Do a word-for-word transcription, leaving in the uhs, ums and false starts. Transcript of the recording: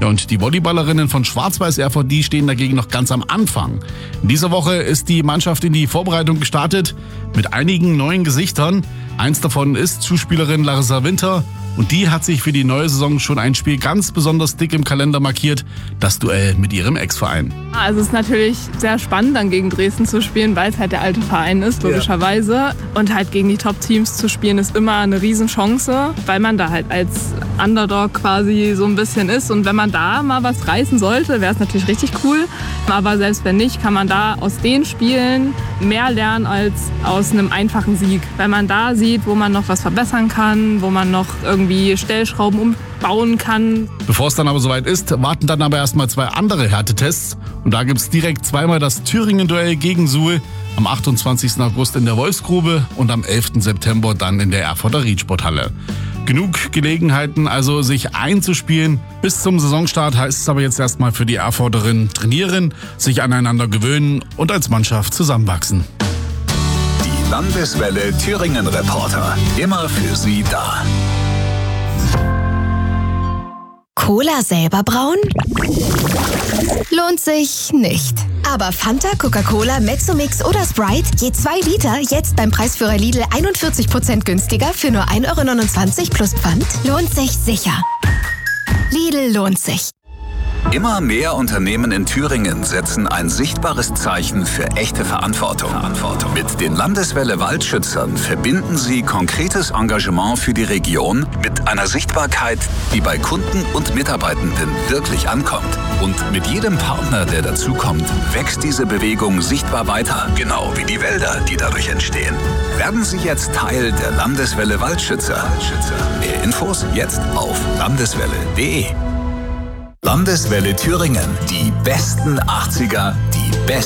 und die Volleyballerinnen von Schwarz-Weiß R V, die stehen dagegen noch ganz am Anfang. In dieser Woche ist die Mannschaft in die Vorbereitung gestartet mit einigen neuen Gesichtern. Eins davon ist Zuspielerin Larissa Winter. Und die hat sich für die neue Saison schon ein Spiel ganz besonders dick im Kalender markiert, das Duell mit ihrem Ex-Verein. Also es ist natürlich sehr spannend, dann gegen Dresden zu spielen, weil es halt der alte Verein ist, logischerweise. Ja. Und halt gegen die Top-Teams zu spielen, ist immer eine Riesenchance, weil man da halt als Underdog quasi so ein bisschen ist. Und wenn man da mal was reißen sollte, wäre es natürlich richtig cool. Aber selbst wenn nicht, kann man da aus den Spielen mehr lernen als aus einem einfachen Sieg. Weil man da sieht, wo man noch was verbessern kann, wo man noch irgendwie wie Stellschrauben umbauen kann. Bevor es dann aber soweit ist, warten dann aber erstmal zwei andere Härtetests. Und da gibt es direkt zweimal das Thüringen-Duell gegen Suhl. Am achtundzwanzigsten August in der Wolfsgrube und am elften September dann in der Erfurter Riedsporthalle. Genug Gelegenheiten also, sich einzuspielen. Bis zum Saisonstart heißt es aber jetzt erstmal für die Erfurterinnen trainieren, sich aneinander gewöhnen und als Mannschaft zusammenwachsen. Die Landeswelle Thüringen Reporter. Immer für Sie da. Cola selber brauen? Lohnt sich nicht. Aber Fanta, Coca-Cola, Mezzomix oder Sprite, je zwei Liter, jetzt beim Preisführer Lidl einundvierzig Prozent günstiger für nur ein Euro neunundzwanzig plus Pfand, lohnt sich sicher. Lidl lohnt sich. Immer mehr Unternehmen in Thüringen setzen ein sichtbares Zeichen für echte Verantwortung. Verantwortung. Mit den Landeswelle Waldschützern verbinden sie konkretes Engagement für die Region mit einer Sichtbarkeit, die bei Kunden und Mitarbeitenden wirklich ankommt. Und mit jedem Partner, der dazukommt, wächst diese Bewegung sichtbar weiter, genau wie die Wälder, die dadurch entstehen. Werden Sie jetzt Teil der Landeswelle Waldschützer. Mehr Infos jetzt auf landeswelle punkt de. Landeswelle Thüringen. Die besten achtziger, die besten